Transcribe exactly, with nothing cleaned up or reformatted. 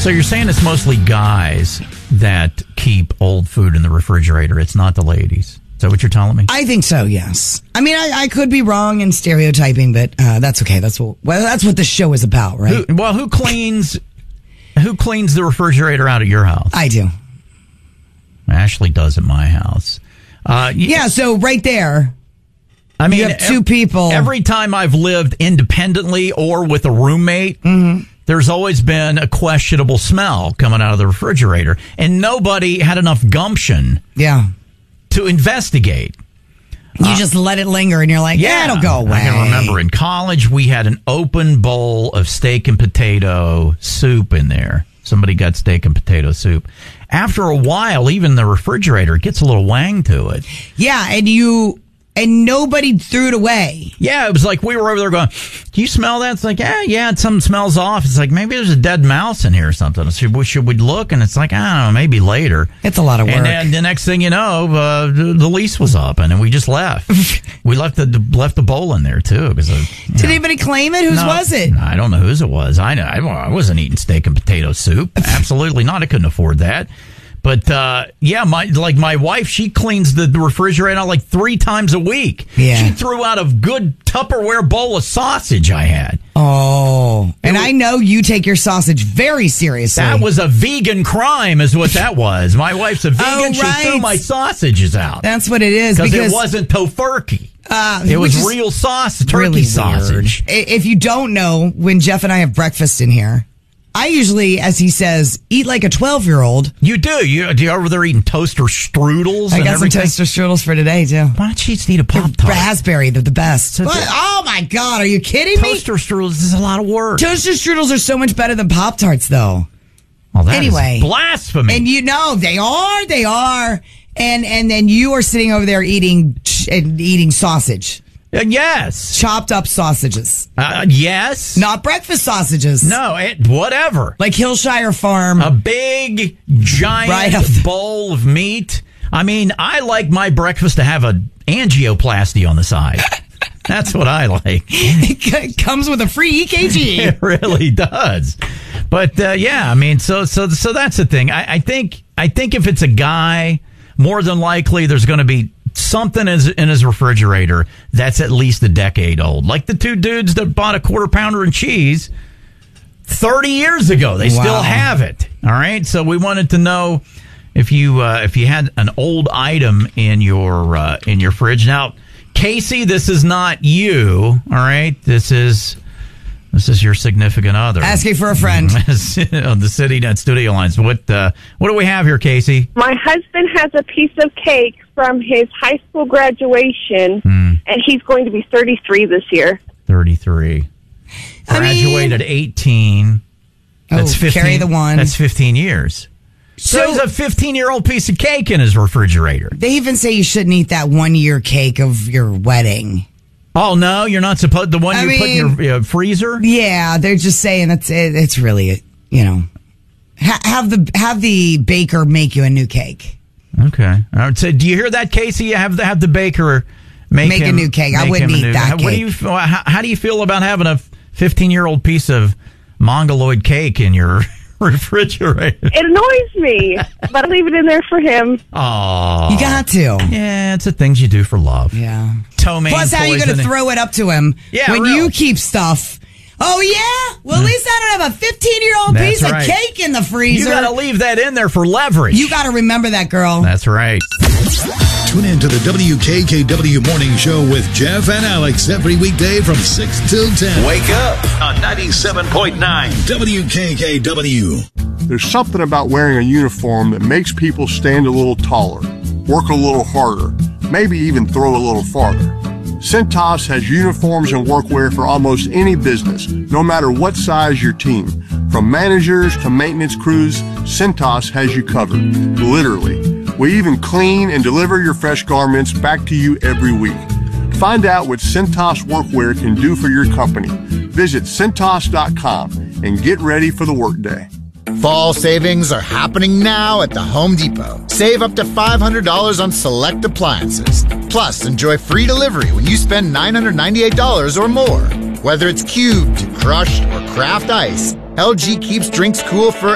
So you're saying it's mostly guys that keep old food in the refrigerator. It's not the ladies. Is that what you're telling me? I think so, yes. I mean, I, I could be wrong in stereotyping, but uh, that's okay. That's what well, that's what this show is about, right? Who, well, who cleans who cleans the refrigerator out of your house? I do. Ashley does at my house. Uh, yeah, so right there, I mean, you have two people. Every time I've lived independently or with a roommate, mm-hmm. there's always been a questionable smell coming out of the refrigerator, and nobody had enough gumption. Yeah. To investigate. You uh, just let it linger and you're like, yeah, yeah, it'll go away. I can remember in college we had an open bowl of steak and potato soup in there. Somebody got steak and potato soup. After a while, even the refrigerator gets a little wang to it. Yeah, and you... And nobody threw it away. Yeah, it was like we were over there going, do you smell that? It's like, yeah, yeah, something smells off. It's like, maybe there's a dead mouse in here or something. Should we, should we look? And it's like, I don't know, maybe later. It's a lot of work. And then the next thing you know, uh, the, the lease was up, and then we just left. we left the left the bowl in there, too. Cause of, Did know. anybody claim it? Whose no, was it? I don't know whose it was. I, I wasn't eating steak and potato soup. Absolutely not. I couldn't afford that. But, uh, yeah, my like my wife, she cleans the, the refrigerator out like three times a week. Yeah. She threw out a good Tupperware bowl of sausage I had. Oh. And was, I know you take your sausage very seriously. That was a vegan crime is what that was. My wife's a vegan. Oh, right. She threw my sausages out. That's what it is. Because it wasn't tofurkey. Uh, it was real sausage, turkey really sausage. Weird. If you don't know, when Jeff and I have breakfast in here, I usually, as he says, eat like a twelve-year-old. You do. You, do you over there eating toaster strudels? I and got everything? some toaster strudels for today, too. Why don't you just eat a Pop-Tart? Raspberry, they're the best. So but, oh, my God, are you kidding me? Toaster strudels is a lot of work. Toaster strudels are so much better than Pop-Tarts, though. Well, that anyway, is blasphemy. And you know, they are, they are. And and then you are sitting over there eating and eating sausage. Uh, yes. Chopped up sausages. Uh, yes. Not breakfast sausages. No, it, whatever. Like Hillshire Farm. A big, giant right bowl of meat. I mean, I like my breakfast to have a angioplasty on the side. That's what I like. It comes with a free E K G. It really does. But, uh, yeah, I mean, so so so that's the thing. I, I think I think if it's a guy, more than likely there's going to be something is in his refrigerator that's at least a decade old. Like the two dudes that bought a quarter pounder and cheese thirty years ago. They wow. still have it. All right. So we wanted to know if you uh, if you had an old item in your uh, in your fridge. Now, Casey, this is not you. All right. This is this is your significant other. Asking for a friend. On the City Net Studio Lines. What uh, what do we have here, Casey? My husband has a piece of cake from his high school graduation, mm. and he's going to be thirty-three this year. thirty-three. Graduated I mean, eighteen. That's oh, fifteen. Carry the one. That's fifteen years. So, so there's a fifteen-year-old piece of cake in his refrigerator. They even say you shouldn't eat that one-year cake of your wedding. Oh, no? You're not supposed the one I you mean, put in your uh, freezer? Yeah, they're just saying that's it, it's really, you know, ha- have the have the baker make you a new cake. Okay. I would say, do you hear that, Casey? You have to have the baker make, make him, a new cake. I wouldn't eat new, that how, cake. What do you, how, how do you feel about having a fifteen-year-old piece of mongoloid cake in your refrigerator? It annoys me, but I leave it in there for him. Oh, you got to. Yeah, it's the things you do for love. Yeah. Ptomaine Plus, how are you going to throw it up to him yeah, when really. you keep stuff? Oh, yeah? Well, at least I don't have a fifteen-year-old That's piece right. of cake in the freezer. You got to leave that in there for leverage. You got to remember that, girl. That's right. Tune in to the W K K W Morning Show with Jeff and Alex every weekday from six till ten. Wake up on ninety-seven point nine W K K W. There's something about wearing a uniform that makes people stand a little taller, work a little harder, maybe even throw a little farther. Cintas has uniforms and workwear for almost any business, no matter what size your team. From managers to maintenance crews, Cintas has you covered, literally. We even clean and deliver your fresh garments back to you every week. Find out what Cintas Workwear can do for your company. Visit Cintas dot com and get ready for the workday. Fall savings are happening now at the Home Depot. Save up to five hundred dollars on select appliances. Plus, enjoy free delivery when you spend nine hundred ninety-eight dollars or more. Whether it's cubed, crushed, or craft ice, L G keeps drinks cool for